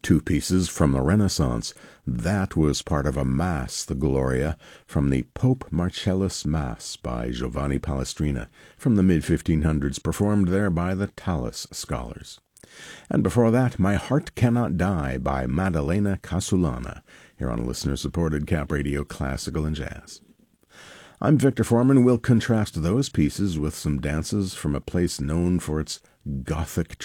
two pieces from the Renaissance. That was part of a Mass, the Gloria, from the Pope Marcellus Mass by Giovanni Palestrina from the mid-1500s, performed there by the Tallis Scholars. And before that, My Heart Cannot Die by Maddalena Casulana, here on listener-supported Cap Radio Classical and Jazz. I'm Victor Foreman. We'll contrast those pieces with some dances from a place known for its Gothic